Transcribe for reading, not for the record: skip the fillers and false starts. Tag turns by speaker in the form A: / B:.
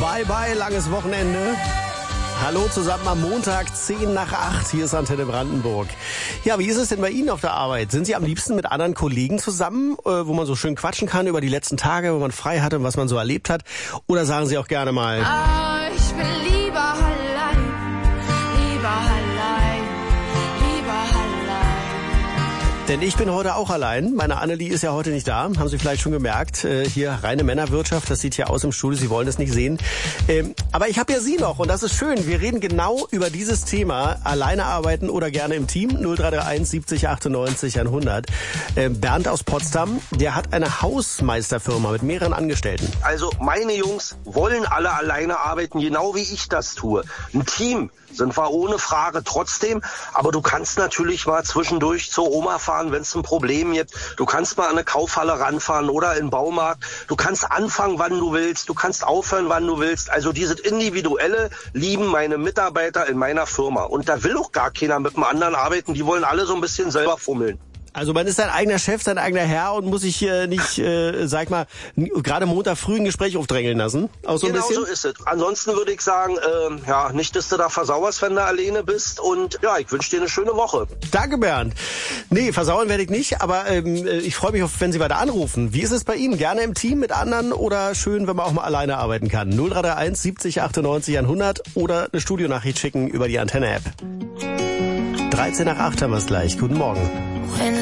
A: Bye bye, langes Wochenende. Hallo zusammen am Montag, 7:50. Hier ist Antenne Brandenburg. Ja, wie ist es denn bei Ihnen auf der Arbeit? Sind Sie am liebsten mit anderen Kollegen zusammen, wo man so schön quatschen kann über die letzten Tage, wo man frei hatte und was man so erlebt hat? Oder sagen Sie auch gerne mal...
B: Ich bin lieber allein, lieber allein, lieber allein.
A: Denn ich bin heute auch allein. Meine Annelie ist ja heute nicht da. Haben Sie vielleicht schon gemerkt. Hier reine Männerwirtschaft. Das sieht hier aus im Studio. Sie wollen es nicht sehen. Aber ich habe ja Sie noch und das ist schön. Wir reden genau über dieses Thema. Alleine arbeiten oder gerne im Team. 0331 70 98 100. Bernd aus Potsdam, der hat eine Hausmeisterfirma mit mehreren Angestellten.
C: Also meine Jungs wollen alle alleine arbeiten, genau wie ich das tue. Ein Team sind wir ohne Frage trotzdem, aber du kannst natürlich mal zwischendurch zur Oma fahren, wenn es ein Problem gibt. Du kannst mal an eine Kaufhalle ranfahren oder in den Baumarkt. Du kannst anfangen, wann du willst. Du kannst aufhören, wann du willst. Also dieses Individuelle lieben meine Mitarbeiter in meiner Firma. Und da will auch gar keiner mit dem anderen arbeiten. Die wollen alle so ein bisschen selber fummeln.
A: Also man ist sein eigener Chef, sein eigener Herr und muss sich hier nicht, sag mal, gerade Montag früh ein Gespräch aufdrängeln lassen. Auch so ein
C: genau
A: bisschen?
C: So ist es. Ansonsten würde ich sagen, ja, nicht, dass du da versauerst, wenn du alleine bist. Und ja, ich wünsche dir eine schöne Woche.
A: Danke, Bernd. Nee, versauern werde ich nicht, aber ich freue mich, wenn Sie weiter anrufen. Wie ist es bei Ihnen? Gerne im Team mit anderen oder schön, wenn man auch mal alleine arbeiten kann? 0331 70 98 100 oder eine Studionachricht schicken über die Antenne-App. 7:13 haben wir es gleich. Guten Morgen.